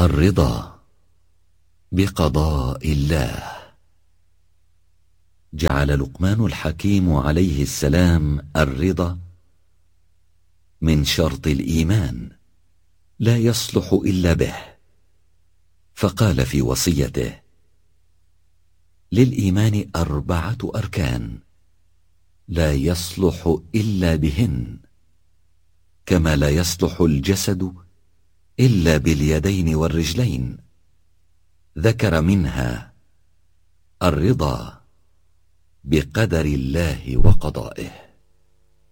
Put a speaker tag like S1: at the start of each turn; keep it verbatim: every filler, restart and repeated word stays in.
S1: الرضا بقضاء الله. جعل لقمان الحكيم عليه السلام الرضا من شرط الإيمان لا يصلح إلا به، فقال في وصيته: للإيمان أربعة أركان لا يصلح إلا بهن، كما لا يصلح الجسد إلا باليدين والرجلين. ذكر منها الرضا بقدر الله وقضائه.